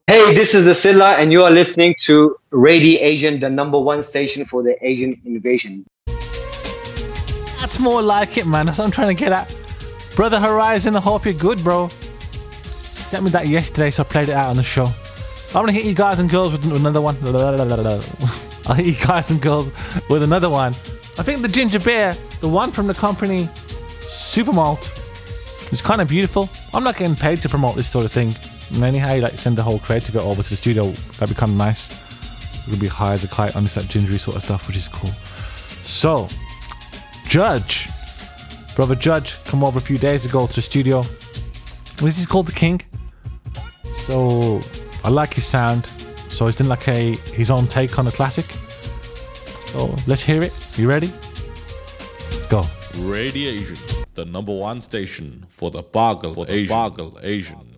Hey, this is the Silla, and you are listening to Radi Asian, the number one station for the Asian invasion. That's more like it, man. That's what I'm trying to get at. Brother Horizon, I hope you're good, bro. Sent me that yesterday, so I played it out on the show. I'm gonna hit you guys and girls with another one. I'll hit you guys and girls with another one. I think the ginger beer, the one from the company Super Malt, is kind of beautiful. I'm not getting paid to promote this sort of thing. And anyhow, you like send the whole crate to go over to the studio. That'd be kind of nice. We're gonna be high as a kite on this that gingery sort of stuff, which is cool. So, Judge, brother Judge, come over a few days ago to the studio. This is called The King. So I like his sound. So he's done like his own take on a classic. So let's hear it. You ready? Let's go. Radiation, the number one station for the Bargle Asian.